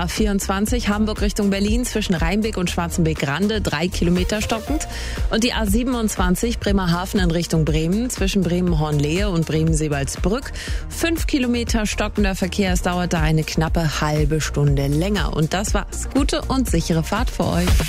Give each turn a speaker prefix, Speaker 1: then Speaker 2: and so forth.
Speaker 1: A24 Hamburg Richtung Berlin zwischen Rheinbeck und Schwarzenbeck-Grande 3 Kilometer stockend. Und die A27 Bremerhaven in Richtung Bremen zwischen Bremen-Hornlehe und Bremen-Seebaldsbrück 5 Kilometer stockender Verkehr. Es dauert da eine knappe halbe Stunde länger. Und das war's. Gute und sichere Fahrt für euch.